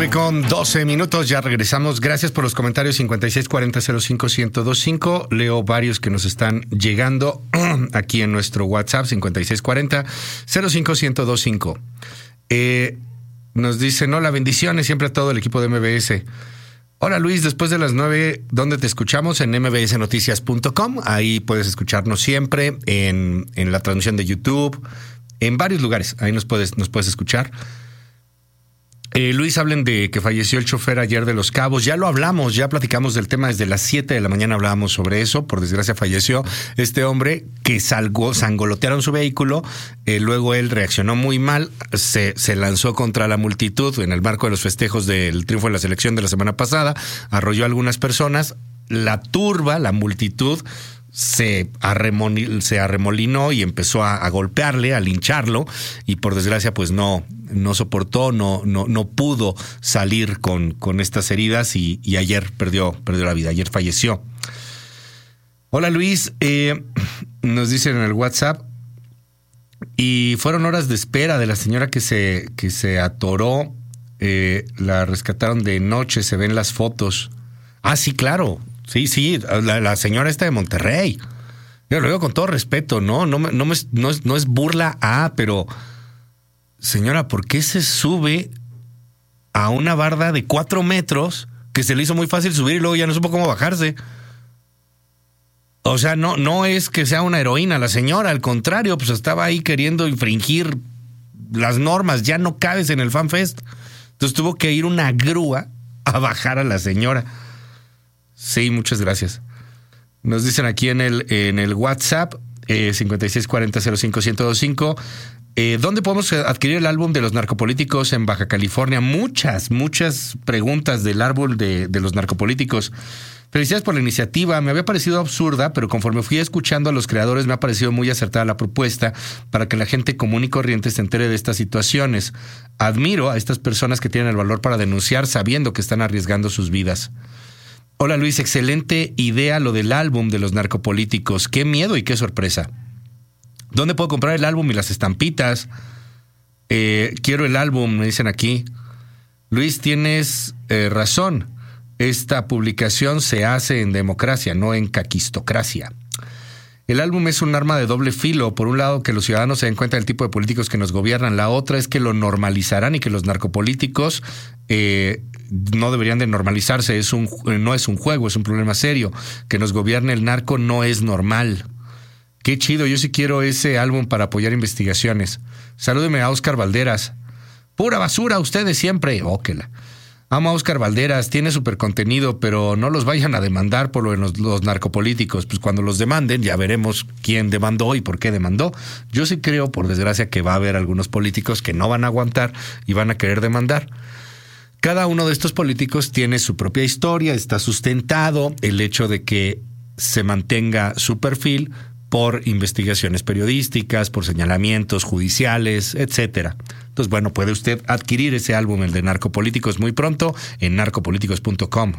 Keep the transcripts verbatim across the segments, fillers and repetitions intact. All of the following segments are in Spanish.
nueve con doce minutos, ya regresamos. Gracias por los comentarios. Cincuenta y seis cuarenta cero cinco ciento veinticinco. Leo varios que nos están llegando aquí en nuestro WhatsApp. Cincuenta y seis cuarenta cero cinco ciento veinticinco. Eh, nos dicen: hola, bendiciones siempre a todo el equipo de M B S. Hola Luis, después de las nueve, ¿dónde te escuchamos? En m b s noticias punto com. Ahí puedes escucharnos siempre en, en la transmisión de YouTube, en varios lugares. Ahí nos puedes, nos puedes escuchar. Eh, Luis, hablen de que falleció el chofer ayer de Los Cabos. Ya lo hablamos, ya platicamos del tema desde las siete de la mañana, hablábamos sobre eso. Por desgracia falleció este hombre que salgó, sangolotearon su vehículo. Eh, luego él reaccionó muy mal, se, se lanzó contra la multitud en el marco de los festejos del triunfo de la selección de la semana pasada. Arrolló a algunas personas. La turba, la multitud, se, arremoni- se arremolinó y empezó a, a golpearle, a lincharlo. Y por desgracia, pues no... no soportó, no, no, no pudo salir con, con estas heridas y, y ayer perdió, perdió la vida, ayer falleció. Hola Luis, eh, nos dicen en el WhatsApp, y fueron horas de espera de la señora que se, que se atoró, eh, la rescataron de noche, se ven las fotos. Ah, sí, claro, sí, sí, la, la señora esta de Monterrey. Yo lo digo con todo respeto, no, no, no, me, no, es, no es burla, ah, pero... Señora, ¿por qué se sube a una barda de cuatro metros que se le hizo muy fácil subir y luego ya no supo cómo bajarse? O sea, no, no es que sea una heroína la señora, al contrario, pues estaba ahí queriendo infringir las normas, ya no cabes en el FanFest. Entonces tuvo que ir una grúa a bajar a la señora. Sí, muchas gracias. Nos dicen aquí en el, en el WhatsApp, eh, cincuenta y seis cuarenta cero cinco ciento veinticinco. Eh, ¿Dónde podemos adquirir el álbum de los narcopolíticos en Baja California? Muchas, muchas preguntas del árbol de, de los narcopolíticos. Felicidades por la iniciativa. Me había parecido absurda, pero conforme fui escuchando a los creadores me ha parecido muy acertada la propuesta para que la gente común y corriente se entere de estas situaciones. Admiro a estas personas que tienen el valor para denunciar sabiendo que están arriesgando sus vidas. Hola Luis, excelente idea lo del álbum de los narcopolíticos. Qué miedo y qué sorpresa. ¿Dónde puedo comprar el álbum y las estampitas? Eh, quiero el álbum, me dicen aquí. Luis, tienes eh, razón. Esta publicación se hace en democracia, no en caquistocracia. El álbum es un arma de doble filo. Por un lado, que los ciudadanos se den cuenta del tipo de políticos que nos gobiernan. La otra es que lo normalizarán y que los narcopolíticos eh, no deberían de normalizarse. Es un, no es un juego, es un problema serio. Que nos gobierne el narco no es normal. Qué chido, yo sí quiero ese álbum para apoyar investigaciones. Salúdeme a Óscar Valderas. Pura basura, ustedes siempre. Óquela. Amo a Óscar Valderas, tiene súper contenido, pero no los vayan a demandar por lo de los, los narcopolíticos. Pues cuando los demanden ya veremos quién demandó y por qué demandó. Yo sí creo, por desgracia, que va a haber algunos políticos que no van a aguantar y van a querer demandar. Cada uno de estos políticos tiene su propia historia, está sustentado el hecho de que se mantenga su perfil por investigaciones periodísticas, por señalamientos judiciales, etcétera. Entonces, bueno, puede usted adquirir ese álbum, el de Narcopolíticos, muy pronto en narcopolíticos punto com.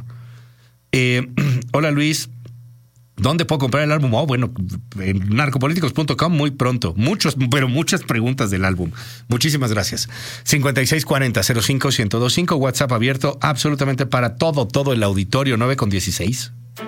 Eh, hola Luis, ¿dónde puedo comprar el álbum? Oh, bueno, en narcopolíticos punto com muy pronto. Muchos, pero muchas preguntas del álbum. Muchísimas gracias. cincuenta y seis cuarenta cero cinco ciento veinticinco, WhatsApp abierto absolutamente para todo, todo el auditorio, nueve con dieciséis.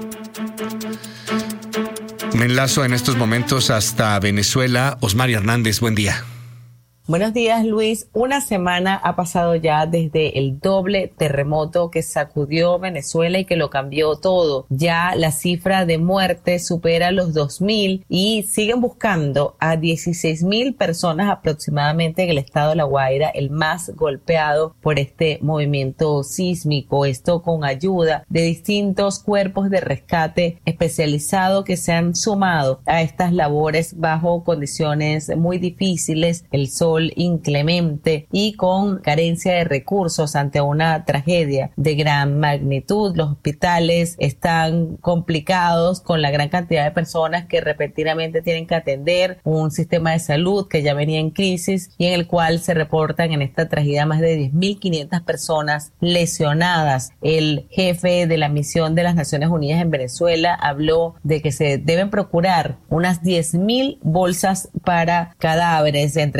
Me enlazo en estos momentos hasta Venezuela. Osmari Hernández, buen día. Buenos días, Luis. Una semana ha pasado ya desde el doble terremoto que sacudió Venezuela y que lo cambió todo. Ya la cifra de muertes supera los dos mil y siguen buscando a dieciséis mil personas aproximadamente en el estado de La Guaira, el más golpeado por este movimiento sísmico. Esto con ayuda de distintos cuerpos de rescate especializado que se han sumado a estas labores bajo condiciones muy difíciles. El sol inclemente y con carencia de recursos ante una tragedia de gran magnitud. Los hospitales están complicados con la gran cantidad de personas que repentinamente tienen que atender, un sistema de salud que ya venía en crisis y en el cual se reportan en esta tragedia más de diez mil quinientas personas lesionadas. El jefe de la misión de las Naciones Unidas en Venezuela habló de que se deben procurar unas diez mil bolsas para cadáveres. Entre tanto,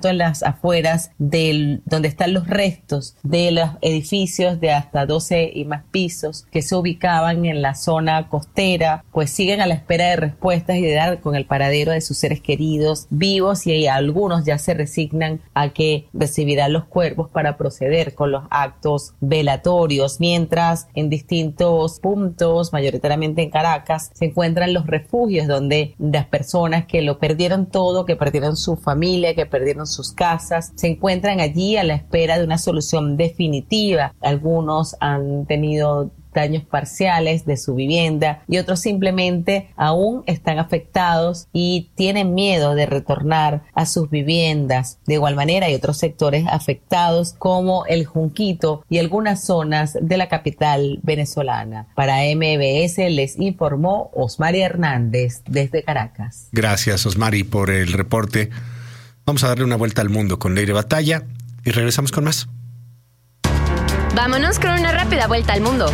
en las afueras del donde están los restos de los edificios de hasta doce y más pisos que se ubicaban en la zona costera, pues siguen a la espera de respuestas y de dar con el paradero de sus seres queridos vivos, y algunos ya se resignan a que recibirán los cuerpos para proceder con los actos velatorios, mientras en distintos puntos, mayoritariamente en Caracas, se encuentran los refugios donde las personas que lo perdieron todo, que perdieron su familia, que perdieron sus casas, se encuentran allí a la espera de una solución definitiva. Algunos han tenido daños parciales de su vivienda y otros simplemente aún están afectados y tienen miedo de retornar a sus viviendas. De igual manera hay otros sectores afectados como el Junquito y algunas zonas de la capital venezolana. Para M B S les informó Osmari Hernández desde Caracas. Gracias, Osmari, por el reporte. Vamos a darle una vuelta al mundo con Leire Batalla y regresamos con más. Vámonos con una rápida vuelta al mundo.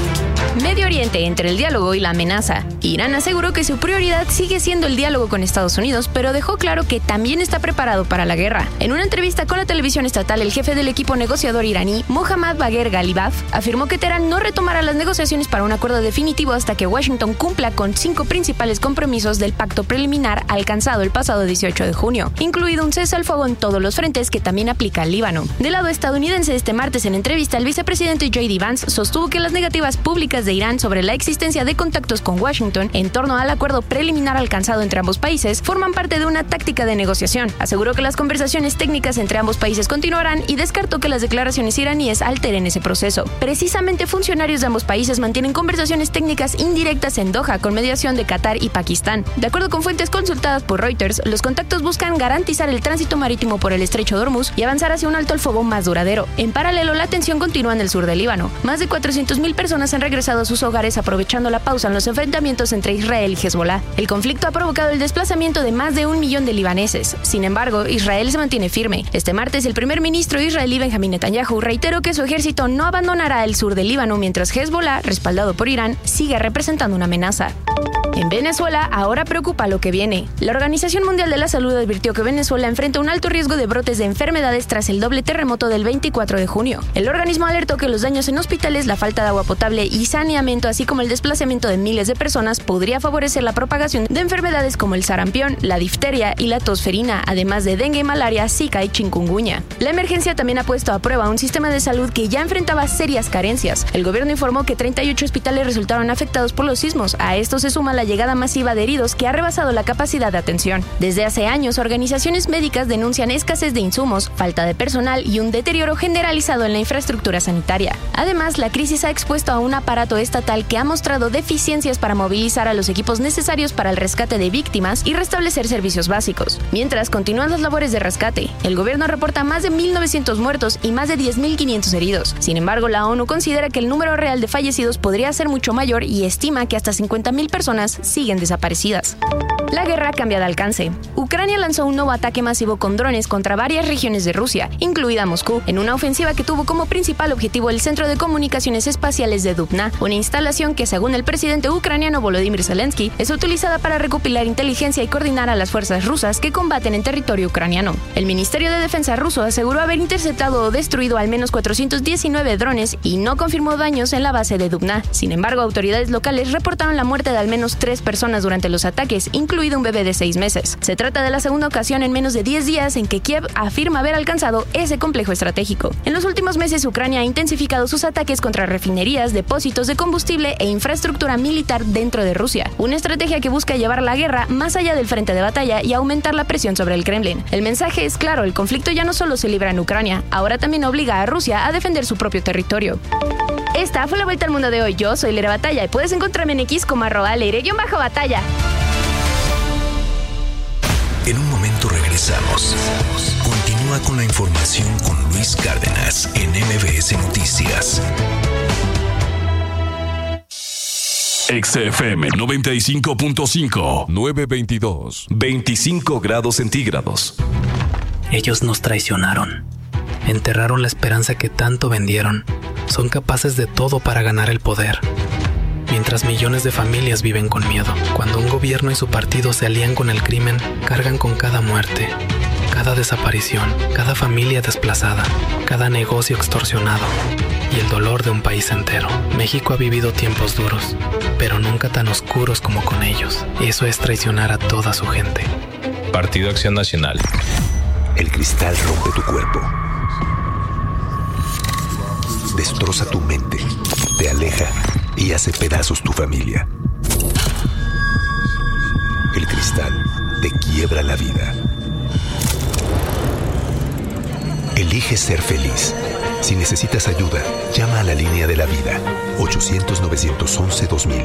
Medio Oriente, entre el diálogo y la amenaza. Irán aseguró que su prioridad sigue siendo el diálogo con Estados Unidos, pero dejó claro que también está preparado para la guerra. En una entrevista con la televisión estatal, el jefe del equipo negociador iraní, Mohammad Bagher Ghalibaf, afirmó que Teherán no retomará las negociaciones para un acuerdo definitivo hasta que Washington cumpla con cinco principales compromisos del pacto preliminar alcanzado el pasado dieciocho de junio, incluido un cese al fuego en todos los frentes que también aplica al Líbano. Del lado estadounidense, este martes en entrevista, el vicepresidente J D Vance sostuvo que las negativas públicas de Irán sobre la existencia de contactos con Washington en torno al acuerdo preliminar alcanzado entre ambos países forman parte de una táctica de negociación. Aseguró que las conversaciones técnicas entre ambos países continuarán y descartó que las declaraciones iraníes alteren ese proceso. Precisamente, funcionarios de ambos países mantienen conversaciones técnicas indirectas en Doha con mediación de Qatar y Pakistán. De acuerdo con fuentes consultadas por Reuters, los contactos buscan garantizar el tránsito marítimo por el estrecho de Hormuz y avanzar hacia un alto al fuego más duradero. En paralelo, la tensión continúa en el sur del Líbano. Más de cuatrocientas mil personas han regresado a sus hogares aprovechando la pausa en los enfrentamientos entre Israel y Hezbollah. El conflicto ha provocado el desplazamiento de más de un millón de libaneses. Sin embargo, Israel se mantiene firme. Este martes, el primer ministro israelí Benjamin Netanyahu reiteró que su ejército no abandonará el sur del Líbano mientras Hezbollah, respaldado por Irán, sigue representando una amenaza. En Venezuela, ahora preocupa lo que viene. La Organización Mundial de la Salud advirtió que Venezuela enfrenta un alto riesgo de brotes de enfermedades tras el doble terremoto del veinticuatro de junio. El organismo alertó que los daños en hospitales, la falta de agua potable y saneamiento, así como el desplazamiento de miles de personas, podría favorecer la propagación de enfermedades como el sarampión, la difteria y la tosferina, además de dengue, malaria, zika y chikungunya. La emergencia también ha puesto a prueba un sistema de salud que ya enfrentaba serias carencias. El gobierno informó que treinta y ocho hospitales resultaron afectados por los sismos. A esto se suma la llegada masiva de heridos que ha rebasado la capacidad de atención. Desde hace años, organizaciones médicas denuncian escasez de insumos, falta de personal y un deterioro generalizado en la infraestructura sanitaria. Además, la crisis ha expuesto a un aparato estatal que ha mostrado deficiencias para movilizar a los equipos necesarios para el rescate de víctimas y restablecer servicios básicos. Mientras continúan las labores de rescate, el gobierno reporta más de mil novecientos muertos y más de diez mil quinientos heridos. Sin embargo, la ONU considera que el número real de fallecidos podría ser mucho mayor y estima que hasta cincuenta mil personas siguen desaparecidas. La guerra cambia de alcance. Ucrania lanzó un nuevo ataque masivo con drones contra varias regiones de Rusia, incluida Moscú, en una ofensiva que tuvo como principal objetivo el Centro de Comunicaciones Espaciales de Dubna, una instalación que, según el presidente ucraniano Volodymyr Zelensky, es utilizada para recopilar inteligencia y coordinar a las fuerzas rusas que combaten en territorio ucraniano. El Ministerio de Defensa ruso aseguró haber interceptado o destruido al menos cuatrocientos diecinueve drones y no confirmó daños en la base de Dubna. Sin embargo, autoridades locales reportaron la muerte de al menos tres personas durante los ataques, incluido un bebé de seis meses. Se trata de la segunda ocasión en menos de diez días en que Kiev afirma haber alcanzado ese complejo estratégico. En los últimos meses, Ucrania ha intensificado sus ataques contra refinerías, depósitos de combustible e infraestructura militar dentro de Rusia, una estrategia que busca llevar la guerra más allá del frente de batalla y aumentar la presión sobre el Kremlin. El mensaje es claro: el conflicto ya no solo se libra en Ucrania, ahora también obliga a Rusia a defender su propio territorio. Esta fue la vuelta al mundo de hoy. Yo soy Leire Batalla y puedes encontrarme en X como arroba leire-batalla. En un momento regresamos. Continúa con la información con Luis Cárdenas en M B S Noticias. X F M noventa y cinco punto cinco, nueve veintidós, veinticinco grados centígrados. Ellos nos traicionaron. Enterraron la esperanza que tanto vendieron. Son capaces de todo para ganar el poder. Mientras millones de familias viven con miedo. Cuando un gobierno y su partido se alían con el crimen, cargan con cada muerte. cada desaparición, cada familia desplazada, cada negocio extorsionado y el dolor de un país entero. México ha vivido tiempos duros, pero nunca tan oscuros como con ellos. Eso es traicionar a toda su gente. Partido Acción Nacional. El cristal rompe tu cuerpo. Destroza tu mente, te aleja y hace pedazos tu familia. El cristal te quiebra la vida. Elige ser feliz. Si necesitas ayuda, llama a la línea de la vida. ochocientos, novecientos once, dos mil.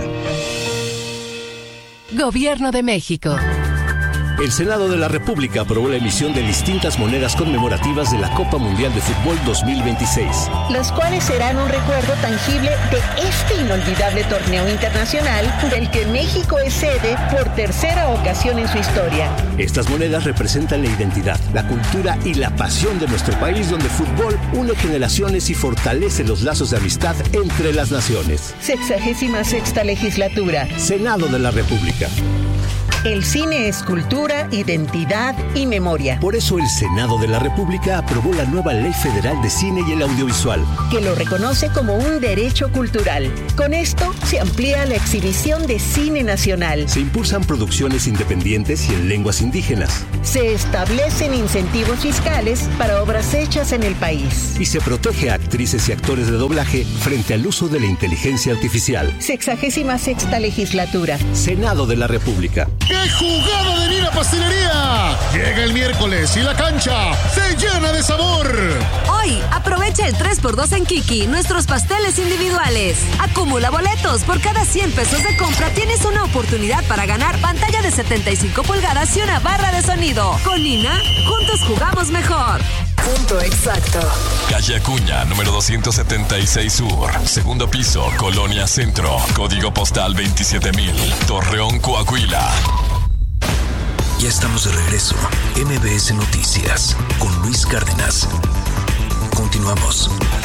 Gobierno de México. El Senado de la República aprobó la emisión de distintas monedas conmemorativas de la Copa Mundial de Fútbol dos mil veintiséis. Las cuales serán un recuerdo tangible de este inolvidable torneo internacional del que México es sede por tercera ocasión en su historia. Estas monedas representan la identidad, la cultura y la pasión de nuestro país, donde el fútbol une generaciones y fortalece los lazos de amistad entre las naciones. Sexagésima sexta legislatura. Senado de la República. El cine es cultura, identidad y memoria. Por eso el Senado de la República aprobó la nueva Ley Federal de Cine y el Audiovisual, que lo reconoce como un derecho cultural. Con esto se amplía la exhibición de cine nacional. Se impulsan producciones independientes y en lenguas indígenas. Se establecen incentivos fiscales para obras hechas en el país. Y se protege a actrices y actores de doblaje frente al uso de la inteligencia artificial. Sexagésima sexta legislatura. Senado de la República. ¡Qué jugada de Nina Pastelería! Llega el miércoles y la cancha se llena de sabor. Hoy, aprovecha el tres por dos en Kiki, nuestros pasteles individuales. Acumula boletos. Por cada cien pesos de compra tienes una oportunidad para ganar pantalla de setenta y cinco pulgadas y una barra de sonido. Con Nina, juntos jugamos mejor. Punto exacto. Calle Acuña, número doscientos setenta y seis Sur. Segundo piso, Colonia Centro. Código postal veintisiete mil. Torreón, Coahuila. Ya estamos de regreso. M B S Noticias con Luis Cárdenas. Continuamos.